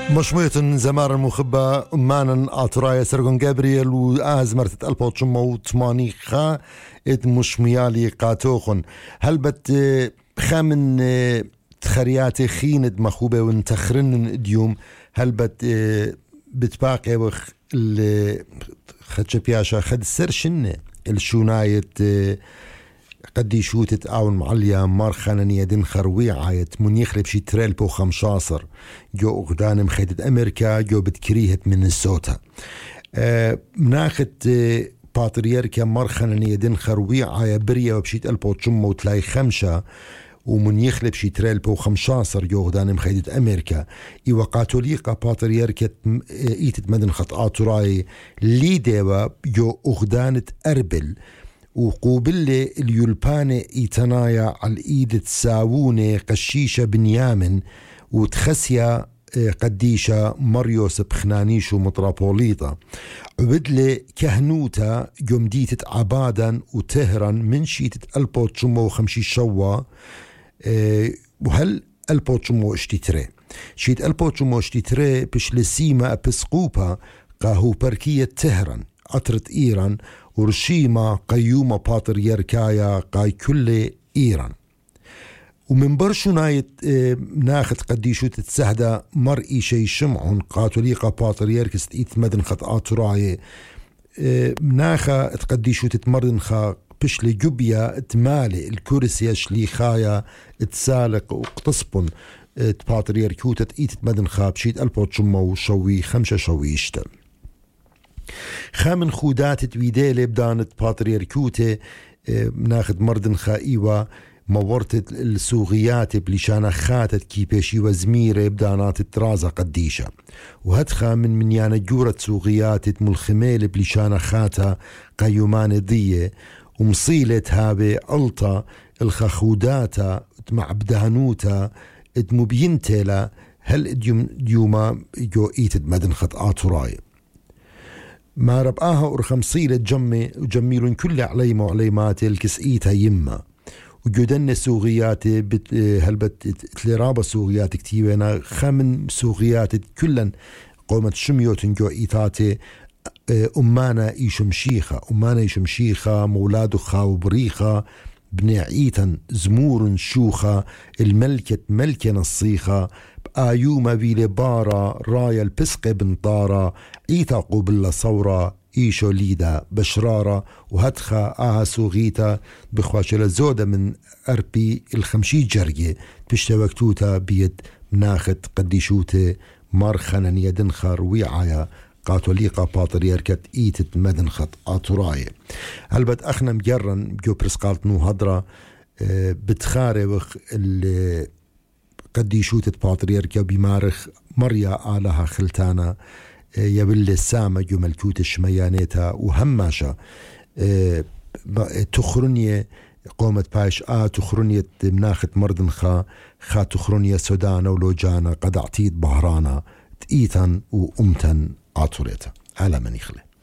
مشمية زمار المخبة مانا أطرايا سرغن جابرييل وآزمرت البوت شمو وطماني خا إد مشميالي قاتوخن هل بت خامن تخرياتي خيند مخوبة وانتخرن ديوم هل بت بتباقي وخ خدشبياشا خد سرشن الشونايت قدي شوتت أون معليا مارخانانية دين خروي عايت من يخرب شي تريل بو 15 جو أغدان مخيدة أمريكا جو بتكريهة مينيسوتا مناخت باتريركا مارخانانية دين خروي عايا بريا وبشيت ألبو تشمو تلاي 5 ومن يخلب شي تريل بو 15 جو أغدان مخيدة أمريكا إيوا قاتوليقا باتريركا إيتت مدن خطآت راي ليديوا جو أغدانت أربل وقوبل اليولبانة إيتنايا على إيدة ساوونة قشيشة بنيامن وتخسيا قديشة مريوس بخنانيش ومطرابوليطة عبدل كهنوتا جمديتة عبادا وتهرا من شيتة ألبوت شمو 5 شوا وهل ألبوت شمو اشتتري شيت ألبوت شمو اشتتري بش لسيما أبسقوبا قاهو بركية تهران عطرت إيران ورشيما قيومة باتريركايا قاي كل إيران ومن برشو نايت ناخد قديشو تتسهدا مرئي شي شمعون قاتوليقا باتريركس إيت مدن خطآت راي ناخا تقديشو تتمردن خا بشلي جبيا تمالي الكرسي شليخايا تسالق وقتصبن باتريركو تتإيت مدن خا بشيت ألبوت شمو شوي 5 شويشتا خامن خودات تويدالي بدانت باتريركوتي ناخد مردن خائيوة مورت السوغيات بلشانة خاتت كيبشي وزميرة بدانات الترازة قديشة وهدخا من يانا جورة سوغيات ملخميل بلشانة خاتها قيومان ضية ومصيلة هابي ألطة الخخوداتا مع بدهنوتا مبينتلا هل ديوما جو إيتد مدن خطآت راي ما ربقاها أرخم صيلة جمي وجميلون كل عليما وعليماتي الكسئيتها يما وجودن سوغياتي هلبت تلرابة سوغياتي كتيبنا خمن سوغياتي كلن قومت شميوتن جو إيتاتي أمانا إيشمشيخة مولادو خاو بريخة بني عيتن زمور شوخة الملكة ملكة نصيخة آيوما بيلي بارا رايا البسق بن طارا إيتا قبل صورة إيشو ليدا بشرارة وهدخا سوغيتا بخواشل زودة من أربي 5 جرجي بشتوكتوتا بيد مناخت قديشوتي مارخنا يدنخر ويعايا قاتوليقا باتريركت إيتت مدنخت آتوراي هلبت أخنا مجرن جو برسقالت نو هدرا بتخاري وخ قديشوتت باتريركا بمارخ مريا آلها خلتانا يبل السامة جو ملكوت الشميانيتا وهماشا تخرنية قومت باش تخرنية مناخت مردن خا تخرنية سودانا ولوجانا قد اعتيد بهرانا تئيتا وأمتا عطوريتا على من يخلي